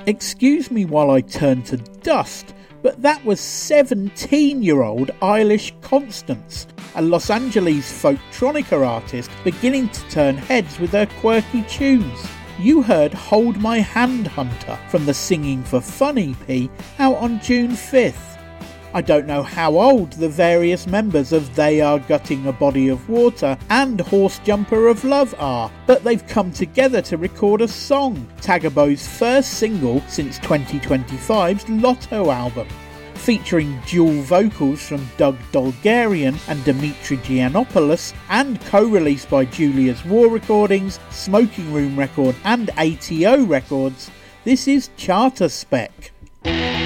Excuse me while I turn to dust, but that was 17-year-old Eilish Constance, a Los Angeles folktronica artist beginning to turn heads with her quirky tunes. You heard Hold My Hand Hunter from the Singing for Fun EP out on June 5th. I don't know how old the various members of They Are Gutting a Body of Water and Horse Jumper of Love are, but they've come together to record a song, Tagabo's first single since 2025's Lotto album. Featuring dual vocals from Doug Dolgarian and Dimitri Giannopoulos, and co-released by Julia's War Recordings, Smoking Room Record and ATO Records, this is Charter Spec.